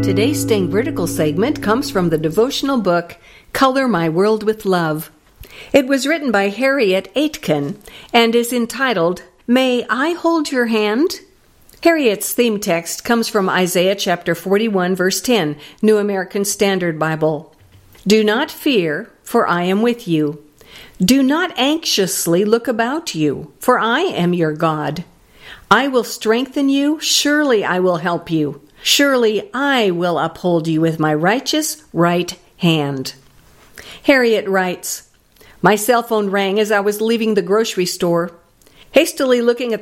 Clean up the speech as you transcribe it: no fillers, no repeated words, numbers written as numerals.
Today's Staying Vertical segment comes from the devotional book, Color My World with Love. It was written by Harriet Aitken and is entitled, May I Hold Your Hand? Harriet's theme text comes from Isaiah chapter 41, verse 10, New American Standard Bible. Do not fear, for I am with you. Do not anxiously look about you, for I am your God. I will strengthen you, surely I will help you. Surely I will uphold you with my righteous right hand. Harriet writes, My cell phone rang as I was leaving the grocery store. Hastily looking at